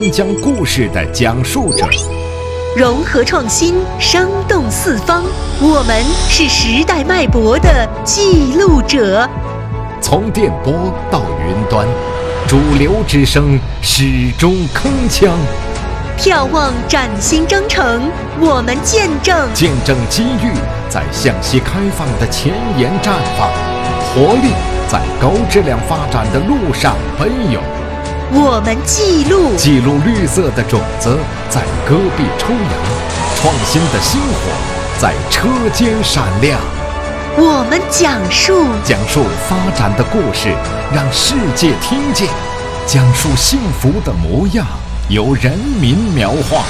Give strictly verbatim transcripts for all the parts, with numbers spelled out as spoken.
讲故事的讲述者， 融合创新，生动四方。我们是时代脉搏的记录者。 从电波到云端，主流之声始终铿锵。 眺望崭新征程，我们见证见证机遇在向西开放的前沿绽放，活力在高质量发展的路上奔涌。 我们记录记录绿色的种子在戈壁抽芽，创新的星火在车间闪亮。 我们讲述讲述发展的故事，让世界听见；讲述幸福的模样，由人民描画。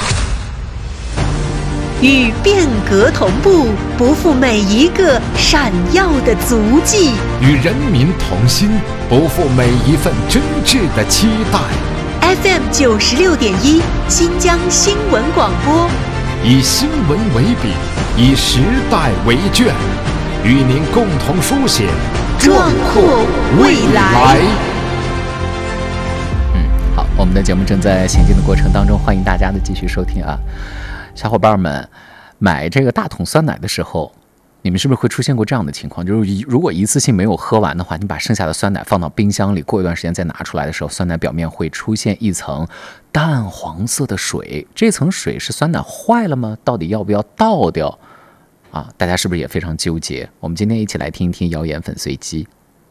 与变革同步，不负每一个闪耀的足迹； 与人民同心，不负每一份真挚的期待。 F M 九十六点一，新疆新闻广播， 以新闻为笔，以时代为卷，与您共同书写壮阔未来。 嗯，好，我们的节目正在行进的过程当中，欢迎大家的继续收听啊。小伙伴们买这个大桶酸奶的时候，你们是不是会出现过这样的情况，就是如果一次性没有喝完的话，你把剩下的酸奶放到冰箱里，过一段时间再拿出来的时候，酸奶表面会出现一层淡黄色的水，这层水是酸奶坏了吗？到底要不要倒掉啊？大家是不是也非常纠结？我们今天一起来听一听谣言粉碎机。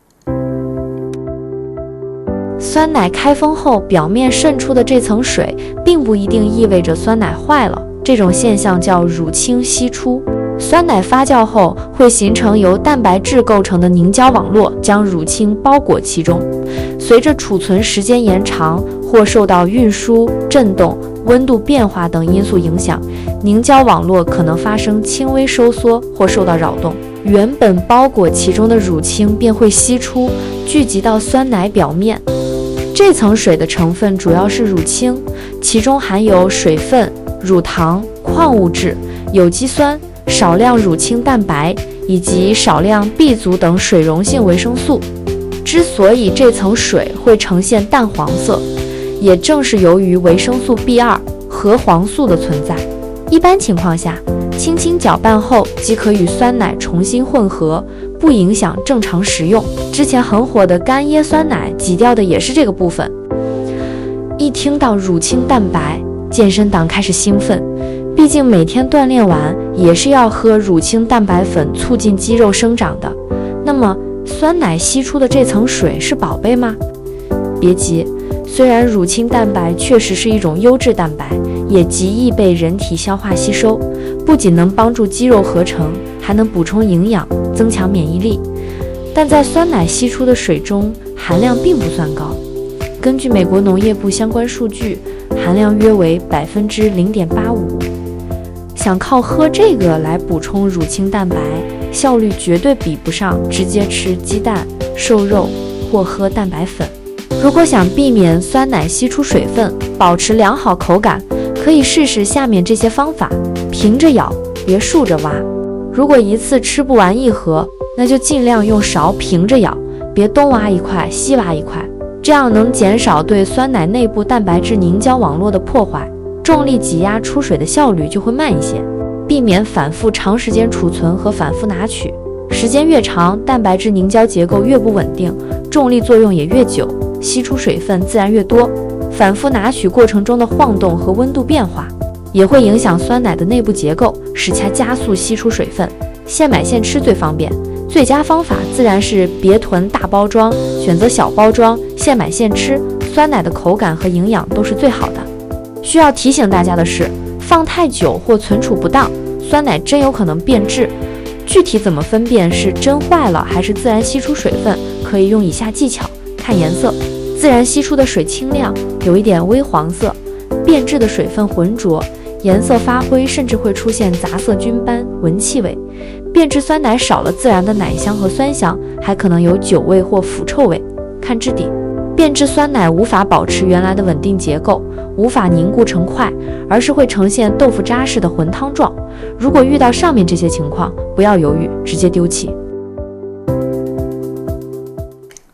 酸奶开封后表面渗出的这层水并不一定意味着酸奶坏了，这种现象叫乳清析出。酸奶发酵后会形成由蛋白质构成的凝胶网络，将乳清包裹其中。随着储存时间延长或受到运输、震动、温度变化等因素影响，凝胶网络可能发生轻微收缩或受到扰动，原本包裹其中的乳清便会析出，聚集到酸奶表面。这层水的成分主要是乳清，其中含有水分、乳糖、矿物质、有机酸、少量乳清蛋白以及少量 B 族等水溶性维生素。之所以这层水会呈现淡黄色，也正是由于维生素 B 二 核黄素的存在。一般情况下，轻轻搅拌后即可与酸奶重新混合，不影响正常食用。之前很火的干椰酸奶挤掉的也是这个部分。一听到乳清蛋白，健身党开始兴奋，毕竟每天锻炼完也是要喝乳清蛋白粉促进肌肉生长的。那么酸奶析出的这层水是宝贝吗？别急，虽然乳清蛋白确实是一种优质蛋白，也极易被人体消化吸收，不仅能帮助肌肉合成，还能补充营养，增强免疫力。但在酸奶析出的水中含量并不算高，根据美国农业部相关数据，含量约为百分之零点八五。想靠喝这个来补充乳清蛋白，效率绝对比不上直接吃鸡蛋、瘦肉或喝蛋白粉。如果想避免酸奶析出水分，保持良好口感，可以试试下面这些方法：平着舀，别竖着挖。如果一次吃不完一盒，那就尽量用勺平着舀，别东挖一块西挖一块，这样能减少对酸奶内部蛋白质凝胶网络的破坏，重力挤压出水的效率就会慢一些，避免反复长时间储存和反复拿取。时间越长，蛋白质凝胶结构越不稳定，重力作用也越久，析出水分自然越多。反复拿取过程中的晃动和温度变化也会影响酸奶的内部结构，使其加速析出水分。现买现吃最方便，最佳方法自然是别囤大包装，选择小包装，现买现吃，酸奶的口感和营养都是最好的。需要提醒大家的是，放太久或存储不当，酸奶真有可能变质。具体怎么分辨是真坏了还是自然析出水分，可以用以下技巧：看颜色，自然析出的水清亮，有一点微黄色；变质的水分浑浊，颜色发灰，甚至会出现杂色菌斑、闻气味。变质酸奶少了自然的奶香和酸香，还可能有酒味或腐臭味。看质地，变质酸奶无法保持原来的稳定结构，无法凝固成块，而是会呈现豆腐渣式的浑汤状。如果遇到上面这些情况，不要犹豫，直接丢弃。 好，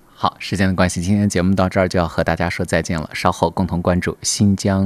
时间的关系，今天节目到这儿就要和大家说再见了。稍后共同关注新疆